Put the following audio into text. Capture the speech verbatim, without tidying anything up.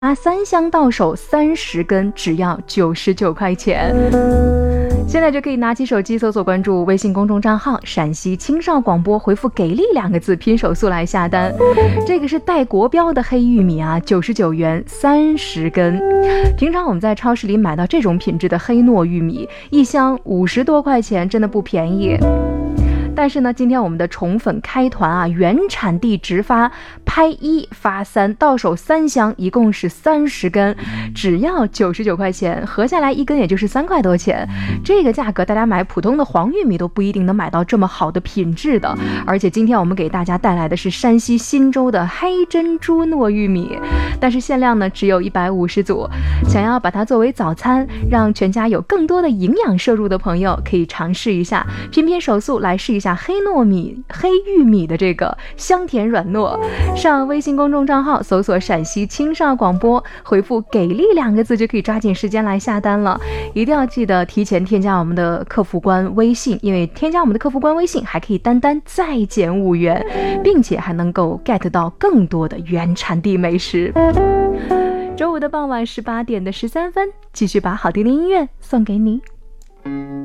啊，三箱到手三十根，只要九十九块钱。现在就可以拿起手机搜索关注微信公众账号陕西青少广播，回复给力两个字，拼手速来下单。这个是带国标的黑玉米啊，九十九元三十根。平常我们在超市里买到这种品质的黑糯玉米，一箱五十多块钱，真的不便宜。但是呢，今天我们的宠粉开团啊，原产地直发，拍一发三，到手三箱，一共是三十根，只要九十九块钱，合下来一根也就是三块多钱。这个价格，大家买普通的黄玉米都不一定能买到这么好的品质的。而且今天我们给大家带来的是山西忻州的黑珍珠糯玉米，但是限量呢只有一百五十组。想要把它作为早餐，让全家有更多的营养摄入的朋友，可以尝试一下，拼拼手速来试一下黑糯米、黑玉米的这个香甜软糯。上微信公众账号搜索陕西青少广播，回复给力两个字就可以抓紧时间来下单了。一定要记得提前添加我们的客服官微信，因为添加我们的客服官微信还可以单单再减五元，并且还能够 get 到更多的原产地美食。周五的傍晚十八点的十三分，继续把好听的音乐送给你。